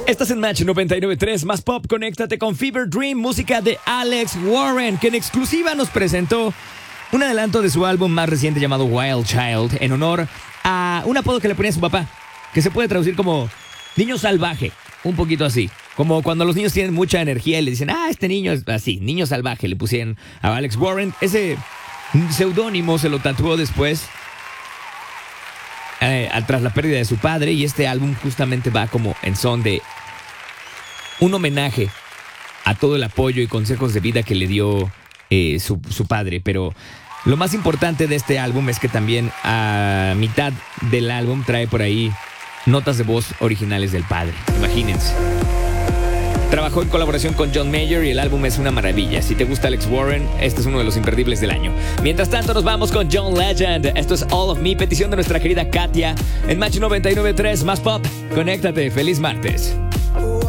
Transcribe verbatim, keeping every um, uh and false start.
Estás en Match noventa y nueve punto tres, más pop, conéctate con Fever Dream, música de Alex Warren, que en exclusiva nos presentó un adelanto de su álbum más reciente llamado Wild Child, en honor a un apodo que le ponía a su papá, que se puede traducir como niño salvaje, un poquito así. Como cuando los niños tienen mucha energía y le dicen, ah, este niño es así, niño salvaje, le pusieron a Alex Warren. Ese seudónimo se lo tatuó después, eh, tras la pérdida de su padre, y este álbum justamente va como en son de un homenaje a todo el apoyo y consejos de vida que le dio eh, su, su padre. Pero lo más importante de este álbum es que también a mitad del álbum trae por ahí notas de voz originales del padre. Imagínense. Trabajó en colaboración con John Mayer y el álbum es una maravilla. Si te gusta Alex Warren, este es uno de los imperdibles del año. Mientras tanto, nos vamos con John Legend. Esto es All of Me, petición de nuestra querida Katia. En Match noventa y nueve punto tres, más pop. Conéctate. Feliz martes.